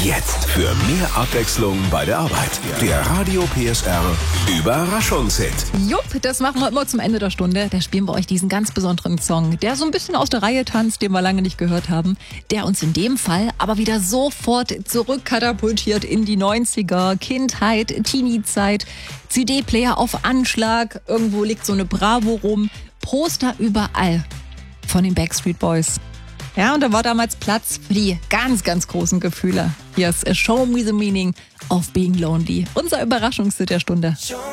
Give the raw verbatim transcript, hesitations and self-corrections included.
Jetzt für mehr Abwechslung bei der Arbeit. Der Radio P S R Überraschungshit. Jupp, das machen wir immer zum Ende der Stunde. Da spielen wir euch diesen ganz besonderen Song, der so ein bisschen aus der Reihe tanzt, den wir lange nicht gehört haben, der uns in dem Fall aber wieder sofort zurückkatapultiert in die neunziger, Kindheit, Teenie-Zeit, C D-Player auf Anschlag, irgendwo liegt so eine Bravo rum, Poster überall von den Backstreet Boys. Ja, und da war damals Platz für die ganz, ganz großen Gefühle. Hier ist A Show Me the Meaning of Being Lonely. Unser Überraschungshit der Stunde.